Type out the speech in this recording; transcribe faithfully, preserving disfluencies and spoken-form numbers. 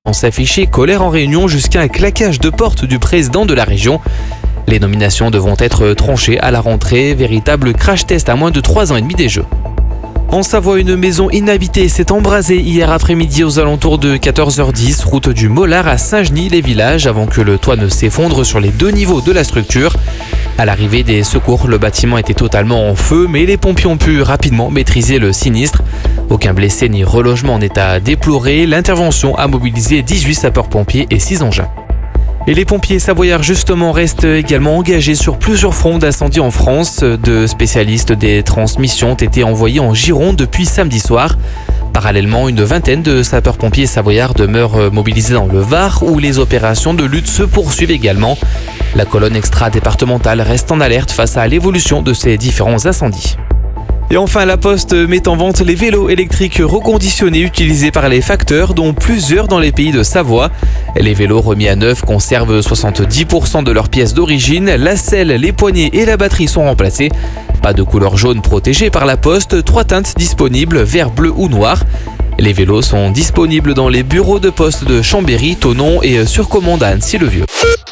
s'afficher colère en réunion jusqu'à un claquage de porte du président de la région. Les nominations devront être tranchées à la rentrée, véritable crash test à moins de trois ans et demi des Jeux. En Savoie, une maison inhabitée s'est embrasée hier après-midi aux alentours de quatorze heures dix, route du Mollard à Saint-Genis-les-Villages, avant que le toit ne s'effondre sur les deux niveaux de la structure. À l'arrivée des secours, le bâtiment était totalement en feu, mais les pompiers ont pu rapidement maîtriser le sinistre. Aucun blessé ni relogement n'est à déplorer. L'intervention a mobilisé dix-huit sapeurs-pompiers et six engins. Et les pompiers savoyards justement restent également engagés sur plusieurs fronts d'incendie en France. Deux spécialistes des transmissions ont été envoyés en Gironde depuis samedi soir. Parallèlement, une vingtaine de sapeurs-pompiers savoyards demeurent mobilisés dans le Var où les opérations de lutte se poursuivent également. La colonne extra-départementale reste en alerte face à l'évolution de ces différents incendies. Et enfin, la Poste met en vente les vélos électriques reconditionnés utilisés par les facteurs, dont plusieurs dans les pays de Savoie. Les vélos remis à neuf conservent soixante-dix pour cent de leurs pièces d'origine. La selle, les poignées et la batterie sont remplacés. Pas de couleur jaune protégée par la Poste, trois teintes disponibles, vert, bleu ou noir. Les vélos sont disponibles dans les bureaux de poste de Chambéry, Thonon et sur commande à Annecy-le-Vieux.